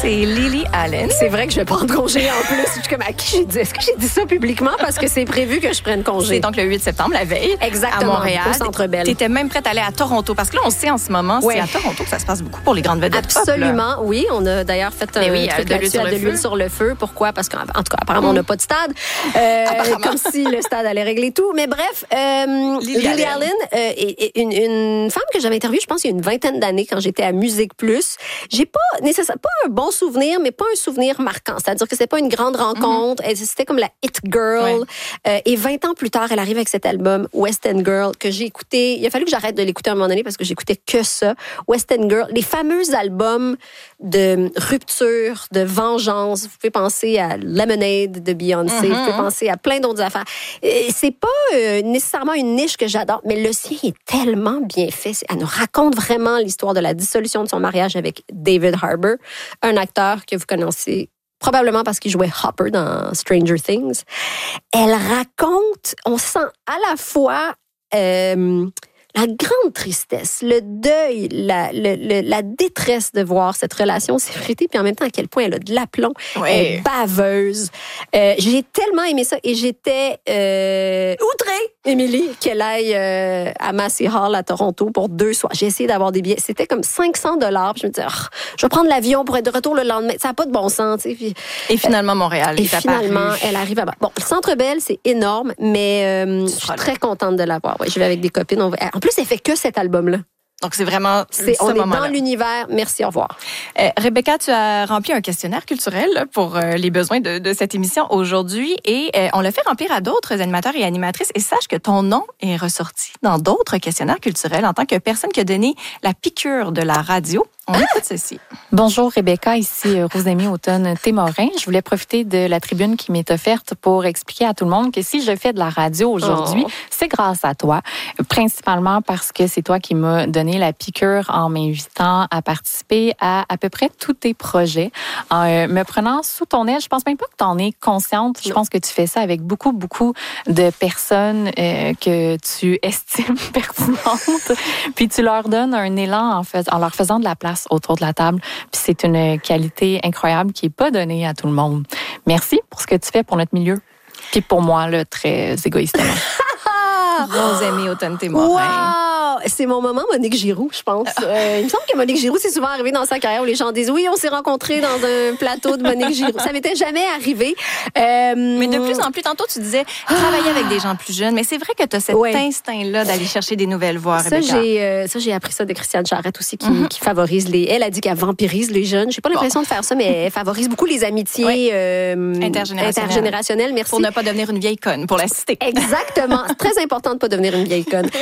c'est Lily Allen. C'est vrai que je vais prendre congé en plus. Je suis comme, à qui j'ai dit? Est-ce que j'ai dit ça publiquement? Parce que c'est prévu que je prenne congé. C'est donc le 8 septembre, la veille. Exactement, à Montréal. au Centre Bell. Tu étais même prête à aller à Toronto. Parce que là, on sait en ce moment, c'est à Toronto que ça se passe beaucoup pour les grandes vedettes. Absolument, pop, oui. On a d'ailleurs fait un truc là-dessus, de l'huile sur le feu. Pourquoi? Parce qu'en tout cas, apparemment, on n'a pas de stade. Comme si le stade allait régler tout. Mais bref, Lily Allen est une femme que j'avais interviewée, je pense, il y a une vingtaine d'années, quand j'étais à Musique Plus. J'ai pas un bon souvenir, mais pas un souvenir marquant. C'est-à-dire que c'était pas une grande rencontre. C'était comme la hit girl. Et 20 ans plus tard, elle arrive avec cet album West End Girl que j'ai écouté. Il a fallu que j'arrête de l'écouter à un moment donné parce que j'écoutais que ça. West End Girl, les fameux albums de rupture, de vengeance. Vous pouvez penser à Lemonade de Beyoncé. Vous pouvez penser à plein d'autres affaires. C'est pas nécessairement une niche que j'adore, mais le sien est tellement bien fait. Elle nous raconte vraiment l'histoire de la dissolution de son mariage avec David Harbour, un acteur que vous connaissez probablement parce qu'il jouait Hopper dans Stranger Things. Elle raconte, on sent à la fois la grande tristesse, le deuil, la détresse de voir cette relation s'effriter, puis en même temps à quel point elle a de l'aplomb, elle est baveuse. J'ai tellement aimé ça et j'étais outrée, Émilie, qu'elle aille à Massey Hall à Toronto pour 2 soirs. J'ai essayé d'avoir des billets, c'était comme $500. Puis je me disais, je vais prendre l'avion pour être de retour le lendemain. Ça n'a pas de bon sens, tu sais. Puis, et finalement, Montréal. Et finalement, elle arrive à... Bon, le Centre Bell, c'est énorme, mais je suis très contente de l'avoir. Ouais, je vais avec des copines. En plus, elle fait que cet album-là. Donc, c'est vraiment on est dans l'univers. Merci, au revoir. Rebecca, tu as rempli un questionnaire culturel pour les besoins de cette émission aujourd'hui et on l'a fait remplir à d'autres animateurs et animatrices. Et sache que ton nom est ressorti dans d'autres questionnaires culturels en tant que personne qui a donné la piqûre de la radio. On écoute ceci. Bonjour Rebecca, ici Rosemie Automne-Témorin. Je voulais profiter de la tribune qui m'est offerte pour expliquer à tout le monde que si je fais de la radio aujourd'hui, c'est grâce à toi. Principalement parce que c'est toi qui m'as donné la piqûre en m'invitant à participer à peu près tous tes projets. En me prenant sous ton aile, je pense même pas que tu en es consciente. Je pense que tu fais ça avec beaucoup de personnes que tu estimes pertinentes. Puis tu leur donnes un élan en leur faisant de la place autour de la table. Puis c'est une qualité incroyable qui est pas donnée à tout le monde. Merci pour ce que tu fais pour notre milieu. Puis pour moi, là, très égoïstement. Rosemie Automne-Témorin. Wow! C'est mon moment Monique Giroux, je pense. Il me semble que Monique Giroux, c'est souvent arrivé dans sa carrière où les gens disent « Oui, on s'est rencontrés dans un plateau de Monique Giroux. » Ça m'était jamais arrivé. Mais de plus en plus, tantôt, tu disais travailler avec des gens plus jeunes. Mais c'est vrai que tu as cet instinct-là d'aller chercher des nouvelles voix, Rebecca. J'ai appris ça de Christiane Charette aussi, qui favorise Elle a dit qu'elle vampirise les jeunes. J'ai pas l'impression de faire ça, mais elle favorise beaucoup les amitiés intergénérationnelles. Merci. Pour ne pas devenir une vieille conne, pour la citer. Exactement. C'est très important de pas devenir une vieille conne.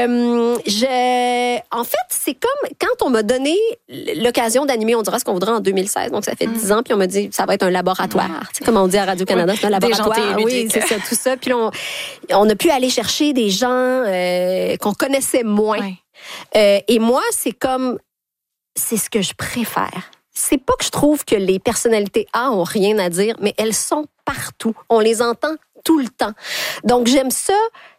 En fait, c'est comme quand on m'a donné l'occasion d'animer On dira ce qu'on voudra en 2016. Donc, ça fait 10 ans. Puis on m'a dit, ça va être un laboratoire. Tu sais, comme on dit à Radio-Canada, c'est un laboratoire. Oui, c'est ça, tout ça. Puis on a pu aller chercher des gens qu'on connaissait moins. Et moi, c'est ce que je préfère. C'est pas que je trouve que les personnalités A ont rien à dire, mais elles sont partout. On les entend tout le temps. Donc, j'aime ça,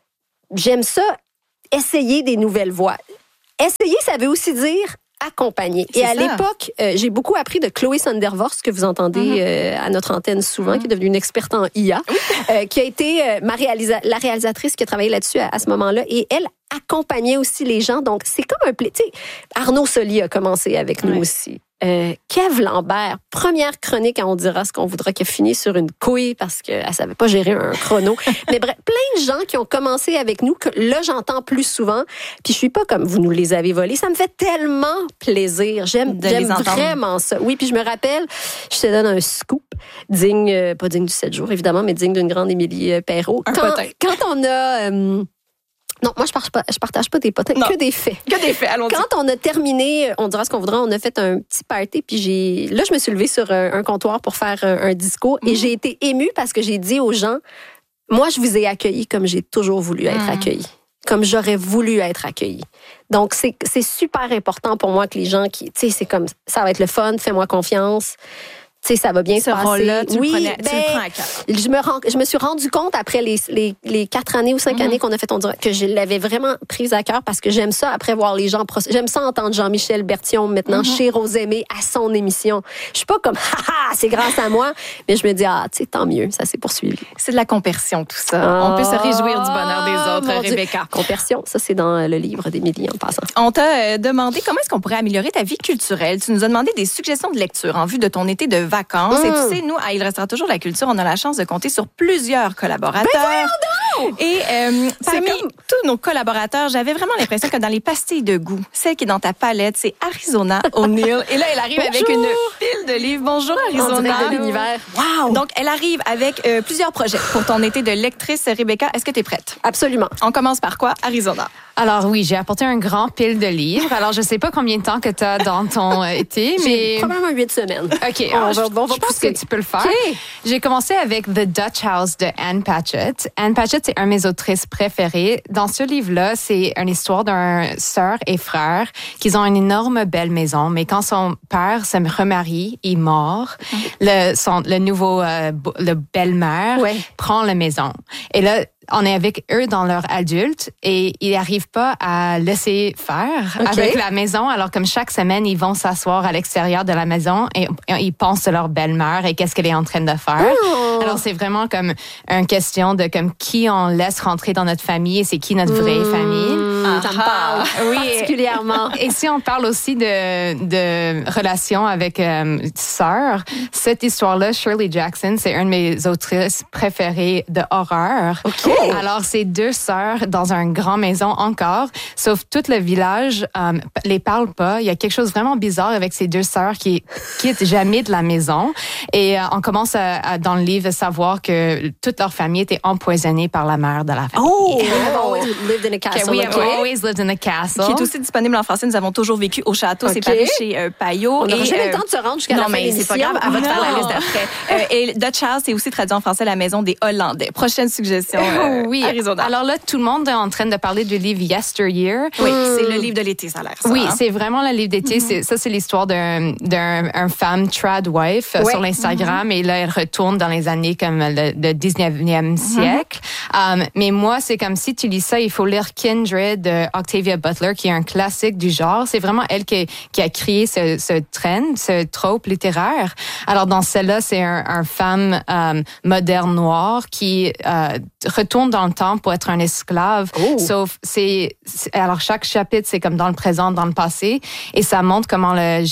essayer des nouvelles voix. Essayer, ça veut aussi dire accompagner. Et à l'époque, j'ai beaucoup appris de Chloé Sondervorst, que vous entendez à notre antenne souvent, qui est devenue une experte en IA, qui a été la réalisatrice qui a travaillé là-dessus à ce moment-là. Et elle accompagnait aussi les gens. Donc, c'est comme un plaisir. Arnaud Soli a commencé avec nous aussi. Kev Lambert, première chronique à On dira ce qu'on voudra, qui a fini sur une couille parce qu'elle savait pas gérer un chrono. Mais bref, plein de gens qui ont commencé avec nous, que là, j'entends plus souvent. Puis je suis pas comme vous nous les avez volés. Ça me fait tellement plaisir. J'aime vraiment ça. Oui, puis je me rappelle, je te donne un scoop, pas digne du 7 jours, évidemment, mais digne d'une grande Émilie Perrault. Quand on a... Non, moi, je partage pas des potins, que des faits. Que des faits, allons-y. Quand on a terminé, On dira ce qu'on voudra, on a fait un petit party, puis là, je me suis levée sur un comptoir pour faire un discours, et j'ai été émue parce que j'ai dit aux gens, moi, je vous ai accueillis comme j'ai toujours voulu être accueillie, comme j'aurais voulu être accueillie. Donc, c'est super important pour moi que les gens tu sais, c'est comme, ça va être le fun, fais-moi confiance. tu sais, ça va bien se passer. Rôle-là, tu le prends à cœur. Je me suis rendu compte après les 4 années ou 5 années qu'on a fait On dirait que je l'avais vraiment prise à cœur parce que j'aime ça après voir les gens. J'aime ça entendre Jean-Michel Bertillon maintenant chez Rosemée à son émission. Je suis pas comme c'est grâce à moi, mais je me dis tu sais, tant mieux, ça s'est poursuivi. C'est de la compersion tout ça. On peut se réjouir du bonheur des autres, Rebecca. Compersion, ça c'est dans le livre d'Émilie en passant. On t'a demandé comment est-ce qu'on pourrait améliorer ta vie culturelle. Tu nous as demandé des suggestions de lecture en vue de ton été de vacances. Et tu sais, nous, Il restera toujours la culture, on a la chance de compter sur plusieurs collaborateurs. Et parmi tous nos collaborateurs, j'avais vraiment l'impression que dans les pastilles de goût, celle qui est dans ta palette, c'est Arizona O'Neill. Et là, elle arrive avec une pile de livres. Bonjour, Arizona. De l'univers. Wow. Donc, elle arrive avec plusieurs projets pour ton été de lectrice. Rebecca, est-ce que tu es prête? Absolument. On commence par quoi, Arizona? Alors oui, j'ai apporté un grand pile de livres. Alors, je sais pas combien de temps que tu as dans ton été, mais... Probablement 8 semaines. OK. On va pense que tu peux le faire. Okay. J'ai commencé avec The Dutch House de Anne Patchett. Anne Patchett, c'est un de mes autrices préférées. Dans ce livre-là, c'est une histoire d'un sœur et frère qui ont une énorme belle maison, mais quand son père se remarie, il mort, le nouveau le belle-mère prend la maison. Et là, on est avec eux dans leur adulte et ils n'arrivent pas à laisser faire avec la maison. Alors, comme chaque semaine, ils vont s'asseoir à l'extérieur de la maison et ils pensent de leur belle-mère et qu'est-ce qu'elle est en train de faire. Oh. Alors, c'est vraiment comme une question de comme qui on laisse rentrer dans notre famille et c'est qui notre vraie famille. Ça me parle particulièrement. Et si on parle aussi de relations avec sœurs, cette histoire-là, Shirley Jackson, c'est une de mes autrices préférées de horreur. Okay. Alors, c'est 2 sœurs dans une grande maison encore, sauf tout le village les parle pas. Il y a quelque chose vraiment bizarre avec ces 2 sœurs qui quittent jamais de la maison. Et on commence dans le livre à savoir que toute leur famille était empoisonnée par la mère de la famille. Oh! We have always lived in a castle. We have always lived in a castle. Qui est aussi disponible en français. Nous avons toujours vécu au château. C'est paru chez Payot. On n'aura jamais le temps de se rendre jusqu'à la fin de l'émission. Non, mais c'est pas grave. Elle va te faire la liste d'après. Et Dutch House, c'est aussi traduit en français La maison des Hollandais. Prochaine suggestion. Oui. Arizona. Alors là, tout le monde est en train de parler du livre Yesteryear. Oui, c'est le livre de l'été, ça a l'air. Oui, c'est vraiment le livre d'été. C'est l'histoire d'un femme trad wife sur l'Instagram. Et là, elle retourne dans les années comme le 19e siècle. Mais moi, c'est comme si tu lis ça, il faut lire Kindred de Octavia Butler, qui est un classique du genre. C'est vraiment elle qui a créé ce trend, ce trope littéraire. Alors, dans celle-là, c'est un femme moderne noire qui retourne dans le temps pour être un esclave. Oh. Sauf, alors chaque chapitre, c'est comme dans le présent, dans le passé, et ça montre comment le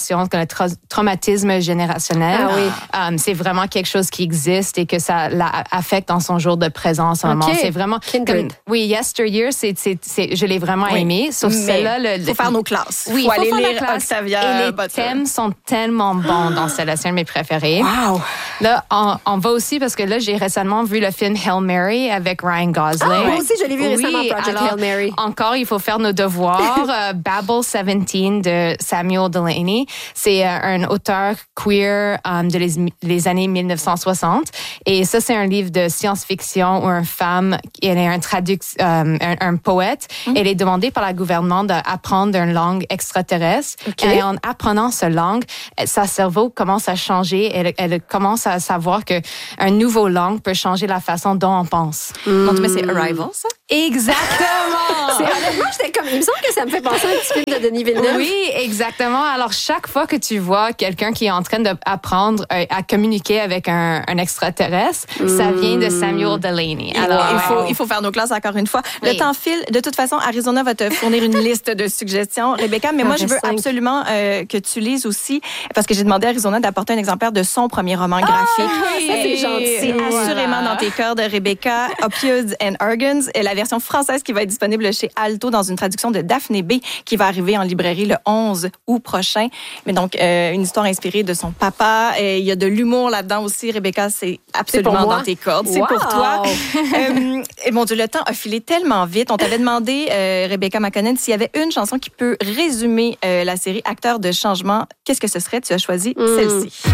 traumatisme générationnel, c'est vraiment quelque chose qui existe et que ça l'affecte dans son jour de présent en ce moment. C'est vraiment Kindred. Oui, Yesteryear, je l'ai vraiment aimé. Sauf celle-là, faut faire nos classes. Oui, faut aller lire Octavia. Et les thèmes sont tellement bons dans celle-là. C'est un de mes préférés. Wow. Là, on va aussi parce que là, j'ai récemment vu le film Hail Mary avec Ryan Gosling. Moi aussi, je l'ai vu récemment, Project Hail Mary. Encore, il faut faire nos devoirs. Babel 17 de Samuel Delany. C'est un auteur queer de les années 1960. Et ça, c'est un livre de science-fiction où une femme, elle est un poète. Elle est demandée par le gouvernement d'apprendre une langue extraterrestre. Et en apprenant cette langue, sa cerveau commence à changer. Elle commence à savoir qu'une nouvelle langue peut changer la façon dont on pense. Donc, mais c'est Arrival, ça? Exactement! Honnêtement, j'étais comme, il me semble que ça me fait penser à un petit film de Denis Villeneuve. Oui, exactement. Alors, chaque fois que tu vois quelqu'un qui est en train d'apprendre à communiquer avec un extraterrestre, ça vient de Samuel Delany. Alors, il faut faire nos classes encore une fois. Le temps file. De toute façon, Arizona va te fournir une liste de suggestions, Rebecca, mais moi, je veux absolument que tu lises aussi, parce que j'ai demandé à Arizona d'apporter un exemplaire de son premier roman graphique. Ça, c'est gentil. C'est assurément dans tes cordes, Rebecca. Opioids and Organs, et la version française qui va être disponible chez Alto dans une traduction de Daphné B, qui va arriver en librairie le 11 août prochain. Mais donc, une histoire inspirée de son papa. Il y a de l'humour là-dedans aussi, Rebecca. C'est absolument dans tes cordes. C'est pour toi. Et mon Dieu, le temps a filé tellement vite. On t'avait demandé, Rebecca McConnell, s'il y avait une chanson qui peut résumer la série Acteurs de changement. Qu'est-ce que ce serait? Tu as choisi celle-ci.